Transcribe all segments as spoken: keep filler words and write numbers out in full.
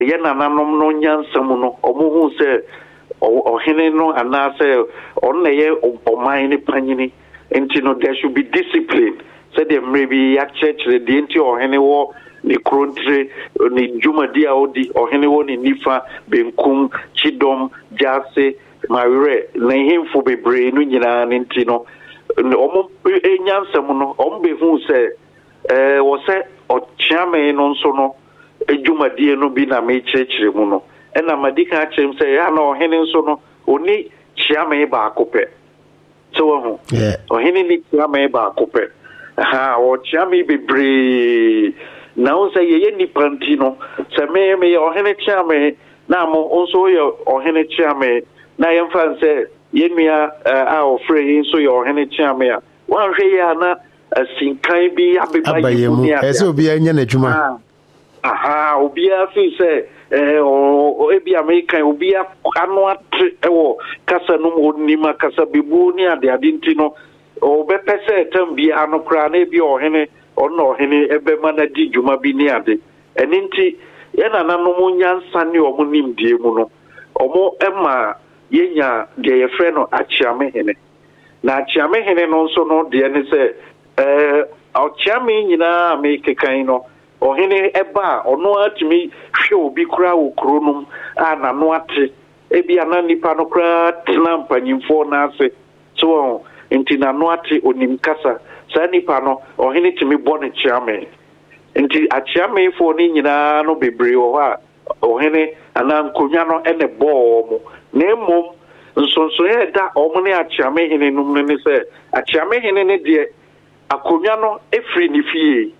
ye nananom no nyansam no omo hu se ohene no anase on na ye oman ni panyini enti no there should be discipline said there maybe ya church the enti ohene wo ni krontre ni jumadi a odi ohene wo ni nifa benkum chidom jase mawre na hemfo bebre no nyina enti no omo enyansam no omo be hu se eh wo se ochiame no nso no ejumadi no bi na me chechire mu no ena madika chem say ya na ohene nso no oni chiame ba akopɛ so wo yeah ohene ni chiame ba akopɛ ha o chiame bebre na o say ye ni panti no se me me ohene chiame na mo nso ye ohene chiame na ye mfa se ye nua a ofre ye nso ye ohene chiame a wan hwe ya na asinkan bi abebaye mu ni ase obi anya na dwuma aha obi afi se eh o ebi American obi anu atre ewo kasa no onima kasa bebu ni ade ade ntino o be pese tam bi anu kra na ebi ohene ono ohene ebe mana di dwuma bi ni ade eni nti ye na nanom nyansa ne omo nimdie mu no omo ema yenya de ye frɛ no achiame hene na achiame hene no nso no de ne se eh achiame nyina American no ohene eba ono atimi hwe obi kura wo kronum ana no ate ebi ana nipa no kura tena mpanyimfo na ase so enti na no ate onim kasa sa nipa no ohene timi bone chiame enti achiame fo ni nyina no bebre wo ha ohene ana nkonya no ene bo mo na emom nsonso e da omo ne achiame hene num ne se achiame hene ne de akonya no efri ni fie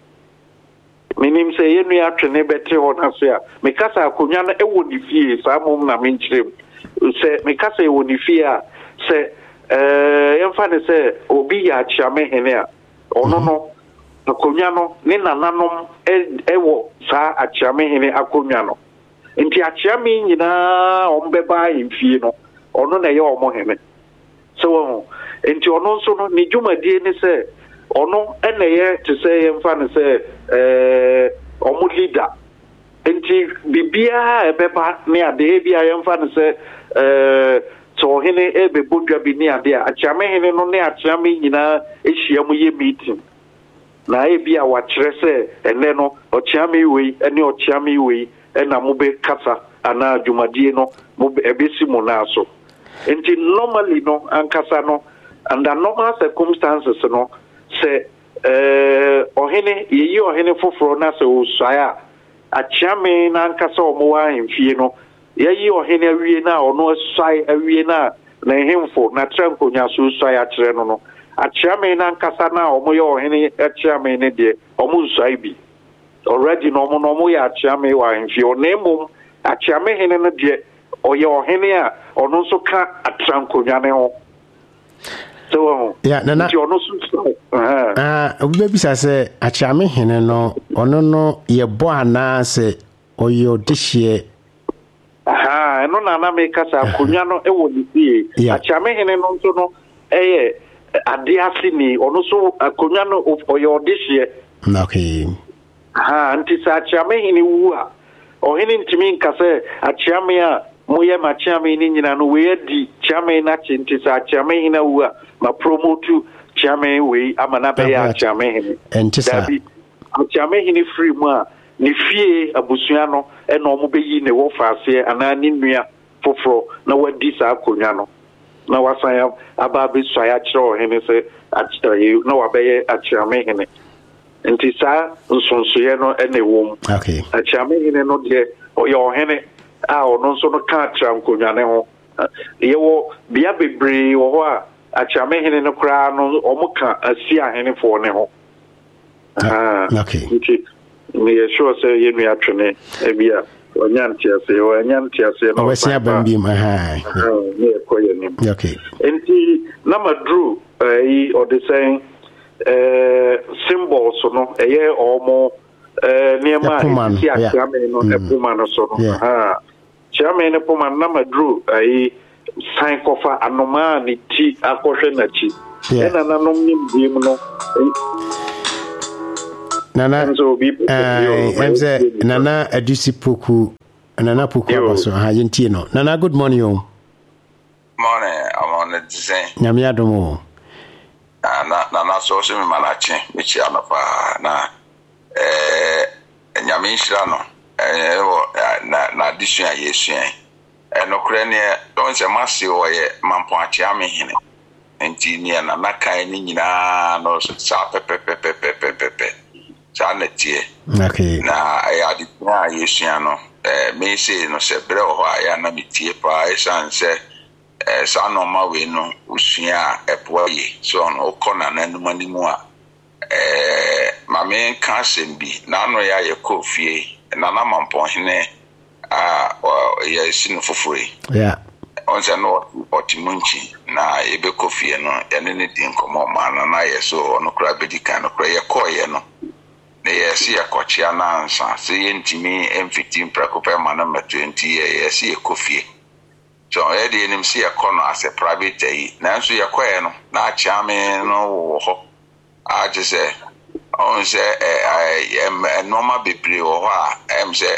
minim se ye nua twene bete ho na so a mekasa akonya no ewo ni fie sa mom na menkyerem se mekasa ewo ni fie a se eh yemfa ne se obi ya chiame hene a ono no akonya no ne nananom ewo sa achiame hene akonya no nti achiame nyina ombeba imfie no ono na ye omo hene so nti ono so no ni dwumadie ne se ono eneye to say yemfa ne say eh omo leader enti bibia ebeba ne ade bia yemfa ne say eh so hene ebe bodwa bi ne ade a achiame hene no ne achiame nyina ehia mu ye meeting na ebia wa kire say ene no ochiame wei ene ochiame wei ena mo be kasa ana dwumadie no mo ebesi mo na so enti normally no ankasa no under normal circumstances no se eh ohene yeyi ohene foforo na se usaya achiame na nkasa omowa hemfie no yeyi ohene awie na ono asai awie na na hemfo na tranko nya so usaya kire no no achiame na nkasa na omoye ohene achiame ne de omo usai bi already no omo no omo ya achiame wa hemfie onemum achiame hene no de oye ohene a ono so ka atranko nya ne ho so yeah nana ah obi bi sa se achiame hene no ono no ye bo ana se oyo dihie aha no na na me kasa akonya no ewo ni fie achiame hene no nso no eye ade ase ni ono so akonya no oyo dihie okay aha anti sa achiame hene wu a ohene ntimi nkase achiame a moye ma chiame ni nyina no we di chiame na chinti sa chiame hene wu a ma promote chiame we amana be ya chiame hene entisa chiame hene free mu a ni fie abusua no e no mo be yi ne wo faase ana ni nua foforo na wadi sa akonya no na wasan ya aba be so ya kire hene se achire na wa be ye achiame hene entisa nsonsoye no e ne wo okay achiame hene no de oyo hene a ono nso no ka trankonya ne ho yewo bia bebre wo ho a achiame hene no kra no omuka asia hene fo ne ho ah okay nti me sure say ye nua twene e bia onyanti ase o onyanti ase no wasia bambi ma ha ne ko ye ni okay nti na madru eh o de saying eh symbols no eye omo eh niema esi achiame no e puma no so no ha chiame ne puma na madru eh sign kofa anoma ni ti akohwe na chi ena nanom nim biem no Nana I'm say Nana Adusi Poku Nana Poku Abaso ha yentie no. Nana good morning o. Morning, I'm on the design. Nyame adomo. Na na na so so me manache me chia no pa na eh nyame nhira no eh na na disu ya yesu en enokre ne don se mase wo ye mampo ache ame hene enti ne na na kai ni nyina no so sa pepe pepe pepe pepe sa na tie okay na ya di na yesu no eh me se no se bre ho ya na me tie pa e san se eh sa no ma we no usua eboye so no kona na numa ni mu a eh ma me kan sembi na no ya ye kofie na na mampo hene ah ya sinu fofore yeah on se no otimunchi na ebe kofie no ya ne ne din komo ma na na ye so no kra bedi kan no kra ye koye no ne ye si ya kochia na ansa se ye ntimi emfiti prakope ma na ma twenty ye ye si ye kofie so e dey nim see econo as a private yi na so ye kwae no na acha me no wo ho a je se on se eh normal bebre wo ho a em se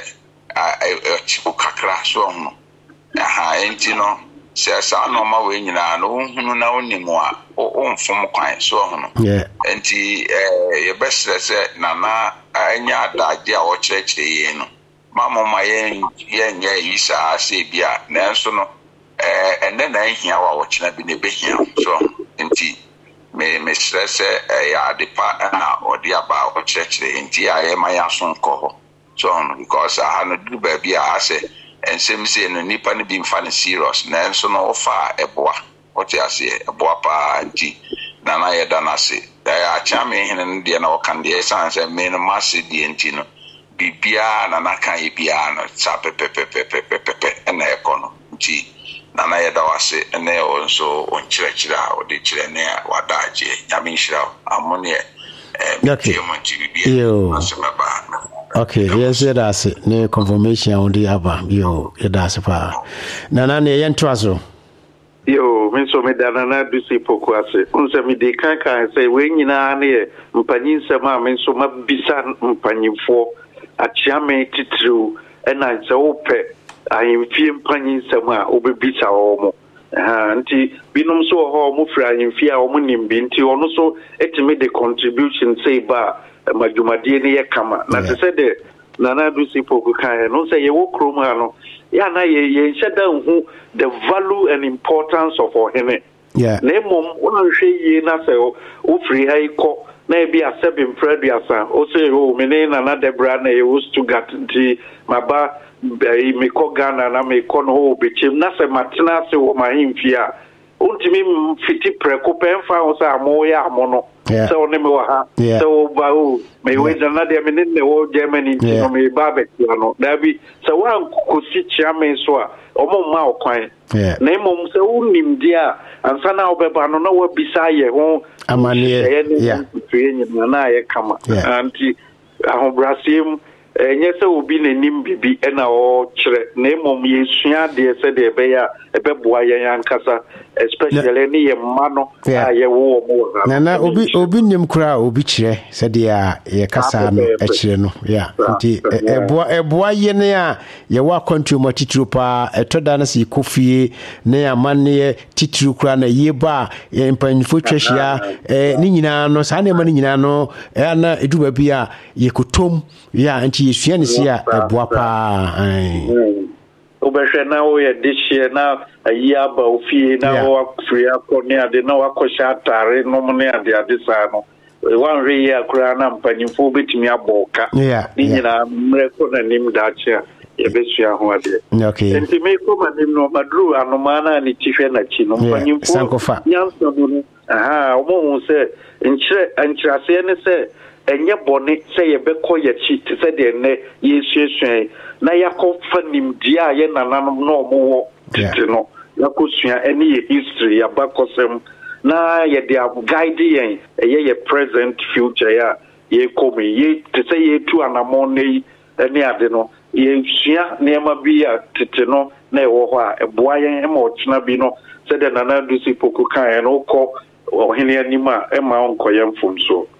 eh chipo kakra so ho aha enti no se sa normal we nyina no hunu na onimu a o mfom kwan so ho no yeah enti eh ye besre se na na anya adaje a wo kyerɛkyerɛ yi no mama ma ye ye nya yi sa ase bia na so no eh ene na ehia wa wo kyena bi ne behia so enti me me stress eh ya de pa na odi aba wo kyerɛkyerɛ enti aye ma ya so nkɔ ho so because I no do ba bia ase ensem se no nipa ne bi mfa ne serious na so no ofa eboa wo te ase eboa pa enti na na ye da na se da ya cha me hene ne de na wo kan de san se me no masse di enti no bibia na na kan bibia no sa pepepepepepepe na ekono nti na na yeda wase ene onso onkyerɛkyerɛ a ode kyerɛ ne wadaje nyame nhira amone eh okay yo okay yes that's it ne confirmation on the aba yo that's pa na na ne yento aso yo me so me dana na Adusi Poku ase unse me de kan kan say we nyina ne mpanyin sema me so mabisa mpanyimfo achiame titru ena nse ope ahemfie mpanyin sema obebisa omo ha nti binom so ho mo fra ahemfie a omo nimbi nti ono so etime the contribution say ba madwumadie ne ye kama na se se de Nana Adusi Poku kan no say ye wo krom ha no ya na ye ye nhyeda hu the value and importance of our hene yeah na mom wona hwe ye na se o free ha iko na e bi asebi mfraduasa o say o me ne Nana Debra na ye wo Stuttgart nti maba me ko Ghana na me ko no o bechem na se matena se wo mahimfi a untimi fiti preko pemfa o sa mo ya mo no so ne me wa ha so ba o me we na de me ne wo Germany no me ba be no da bi so wa kosi chiame so a omo ma okwan na mom se unim dia ansa na obeba no na wa bisa ye ho amane yeah na ye kama anti ahobrasim enye se obi nanim bibi na o kyerɛ na mom yesua de se de be ya ebeboa ye yankasa especially ni ye mma no a ye wo mo na na obi obi nim kura obi kyerɛ se de a ye kasa no e kyerɛ no yeah nti eboa eboa ye ne a ye wa contribute titru pa etoda na se kofie ne amane titru kura na ye ba ye mpanfo twehia eh ni nyina no sa na ma ni nyina no e na eduba bi a ye kotom yeah nti yesua ne se a eboa pa ai obehwe na wo ye dishie na ayi aba ofie na wo free akoni ade na wakosha atare no mo ne ade ade sa no wan re ya kura na mpanyimfo betimi aboka ni nyina mreko na nim dache ye besua ho ade okay enti me ko manim no madru anoma na ni tifе na chi no mpanyimfo nyanso no aha omo hu se nkyere ankyerase ne se enye bone se ye bekọ ye chi te se de ne yesuesuen na yakofa nimdia ye nananom no omo tete no yakosua ene ye history ya bakosem na ye de guide yen ye ye present future ya ye komi ye te se ye tu anamon ne ene ade no ye sua nema bi ya tete no na e wo ho a eboa yen e ma ochina bi no se de Nana Adusi Poku kan no ko ohene anima e ma onkoye mfomso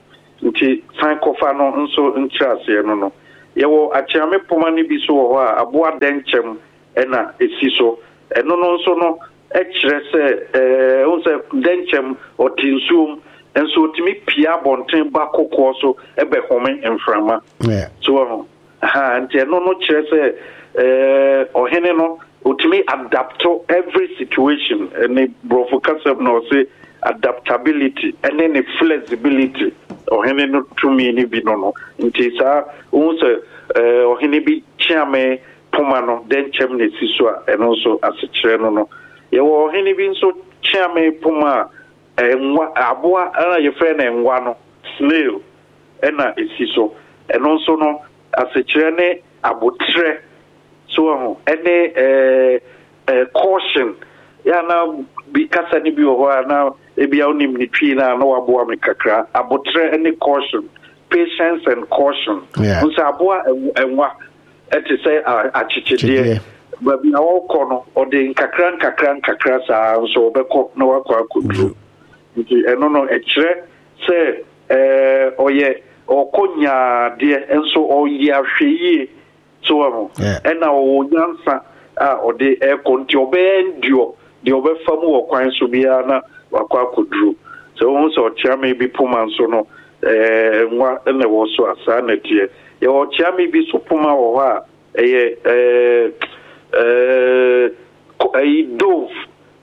nti san kofa no nso nkyerase no no yewo achiame poma ni bi so ho a aboa denchem ena esi so eno no nso no e kire se eh o se denchem otinsum enso otimi pia bonten ba kokko so ebe home mframa yeah so ha nti eno no kire se eh ohene no otimi adapt to every situation any brofocasem no say adaptability and then the flexibility ohene no tumi ni bi no no nti sa o se eh ohene bi chiame poma no den chem ne siso a eno so asechire no no ye wo ohene bi nso chiame poma enwa aboa ana ye fe na enwa no snail ena esiso eno so no asechire ne abotre so ene eh eh caution ya na bi kasa ni bi ho na ebia onim ni twi na na waboa me kakra abotre any caution patience and caution nso aboa enwa eti say achichide ba bi awo kono ode nkakra nkakra nkakra sa nso obekọ na wakọ akudru nti eno no ekire say eh oye okonya de enso oye ahweye so ena o nyansa a ode e konti obendio de obefamu wo kwan so bia na wakwa kudru so won so chiame bi puma so no eh nwa na wo so asa na tie ye wo chiame bi so puma wo ha eh eh eh ai dove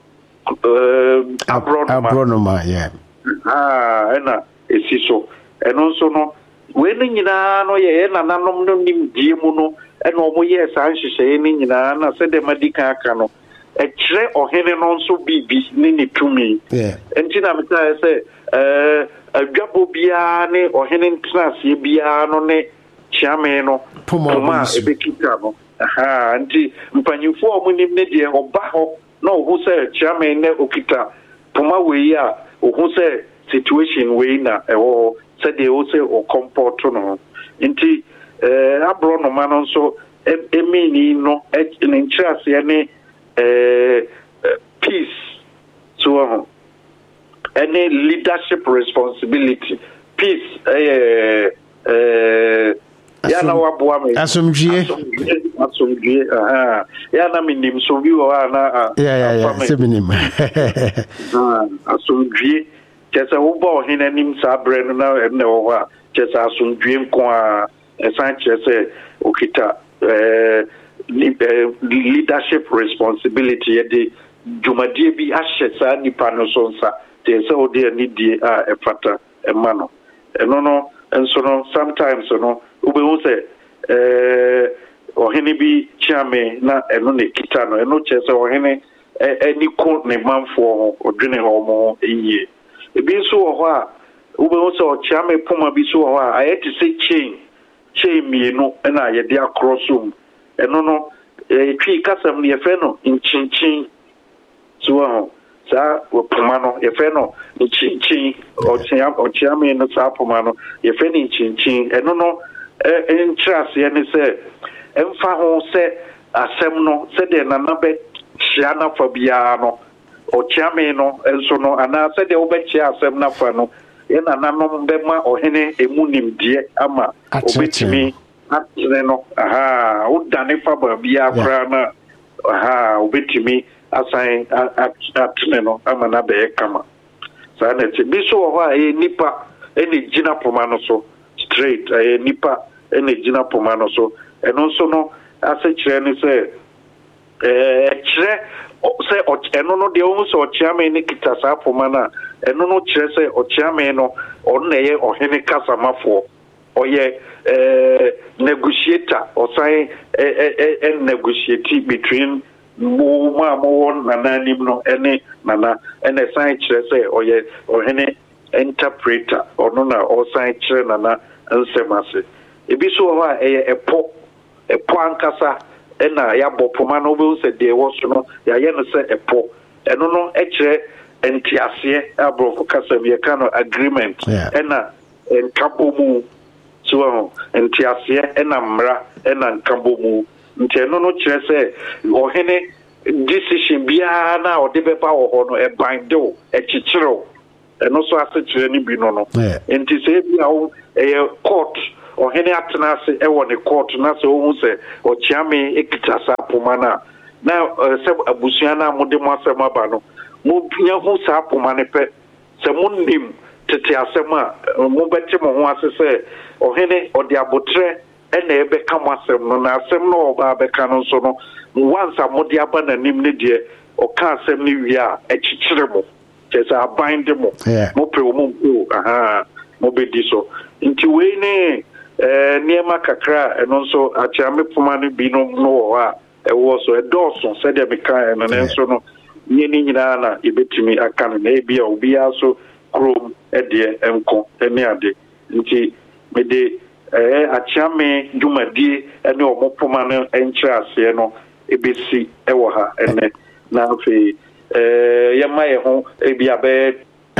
eh abronoma abronoma yeah ah ena esiso eno so no we ni nyina no ye na nanom no nim die mu no ena omo ye san hyehyɛ ni nyina na se de madika aka no ekire ohene no nso bibi ni ni tumi yeah enti na meta say eh adwabo bia ne ohene ntrase bia no ne chiame no poma ebekita no aha nti mpanyimfo omunim ne de oba ho na ohu say chiame ne okita poma we ya ohu say situation we na ewo say de o say o comport no nti eh abronoma no nso emini no en ntrase ne Uh, uh, peace so uh, any leadership responsibility peace uh, uh, ya na waboa me asomdwie asomdwie aha ya na minim so bi wa na ya ya ya se minim ah asomdwie kesa wo bo hinanim sa bre no na na wo ha kesa asomdwie nko a esan kese okita eh leadership responsibility de jumadie bi ahye sa nipa no so nsa te se odi ani die a efata ema no eno no enso no sometimes no ube wo se eh ohene bi chiame na eno ne kita no eno che se ohene eni ko ne manfo ho odwene ho mo eyi ebi nso wo ho a ube wo se o chiame poma bi so ho a ayeti se chain chain mi no na ye de acrossum eno no e twi kasam ne yefe no nchinchin so sa wo poma no yefe no nchinchin o tia o tia me no sa poma no yefe ni nchinchin eno no e ntrase ne se emfa ho se asem no se de na na be hia na fa bia no o tia me no enso no ana se de wo be chia asem na fa no e na nanom be ma ohene emunim die ama obetimi atene no aha udane fa ba bia kra na aha obetimi asan atene no ama na be kama sa na ti bi so ho a e nipa ene gina poma no so straight e nipa ene gina poma no so eno so no ase kire ni se eh kire se o eno no de o so chiame ni kitasa poma na eno no kire se o chiame no on na ye ohene kasamafo oye eh negotiator or say eh negotiate between mo mo na nanim no ene nana ene sign kire say oye ohene interpreter ono na o sign kire nana nsemase ebi so ho a eh epo epo ankasa ena ya bopoma no be se de wo so no ya ye no se epo eno no e kire entiase abrofo kasam ye kano agreement ena enkabomu so entiase ena mra ena nkambomu nteno no kire se ohene decision bia na ode beba wo ho no e bindo e chichiro ɛno so ase kyerɛ ne bi no no nti sɛ bi a wo ɛyɛ court ɔhene atena ase ɛwɔ ne court na sɛ wohu sɛ ɔkyeame ekita saa poma no a na sɛ abusua no a mode mo asɛm aba no monya hu saa poma no pɛ sɛ monim tete asɛm a mobɛte mo ho ase sɛ ɔhene ɔde abotrɛ ɛna ɛbɛka mo asɛm no na asɛm no ɔbaa bɛka no nso no once a mode aba n'anim ne deɛ ɔka asɛm no wie a ɛkyekyere mo kyɛ sɛ aban de mo mopɛ wo mo mpo aha mobɛdi so nti wei ne nneɛma kakra a ɛno nso akyerame poma no binom no wɔ hɔ a ɛwɔ so ɛdɔɔso sɛdeɛ mekaeɛ no nanso no nyɛ ne nyinaa na yɛbɛtumi aka no na ebi a obiara so kurom ɛdeɛ ɛnko ɛne ade nti mede ɛɛ akyerame dwumadie ɛne ɔmo poma no ɛnkyerɛ aseɛ no ebesi ɛwɔ ha ɛnɛ na afei ɛɛ yɛma yɛ ho ebi abɛɛ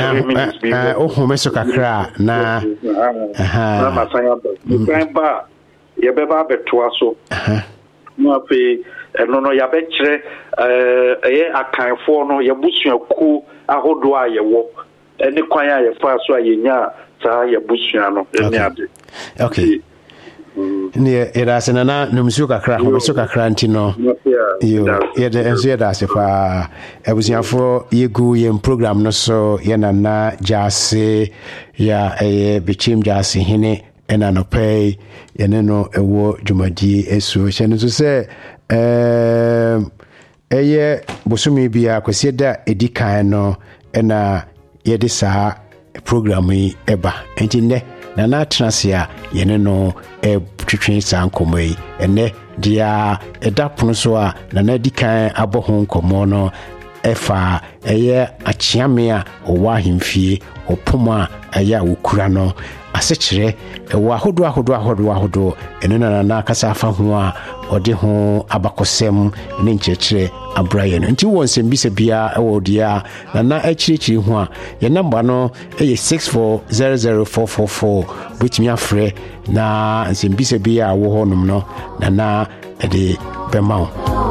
oh me so kakra na aha na masanya ba ba yɛbɛba abɛtoa so na afei ɛno no yɛbɛkyerɛ ɛyɛ akanfoɔ no yɛbusuakuo ahodoɔ a yɛwɔ ɛne kwan a yɛfa so a yɛnya saa yɛbusua no ɛne ade okay ne era senana numsu kakra numsu kakra ntino yo yede enso yeda asefa abusiafo yegu ye program no so ye nana jase ya eye bichim jase hene ena no pay ye ne no ewo dwumadi esu hye so se eh eye bosumi bia kwese da edikan no ena yede saa program yi eba entinde na na trasia yene no e twetwe san komai ene dia edapono so a na na dikan aboho nkomo no efa eye achiame a owa hemfie opoma aya wokura no asechire ewa hodo ahodo ahodo ahodo ene na na kasa afa ho a ode ho abakosem ne nkyekire abraye no nti won sem bisa bia ewo dia na na akirikiri ho a ye number no eye six four zero zero four four four which me afre na sem bisa bia wo ho nom no na na ede bema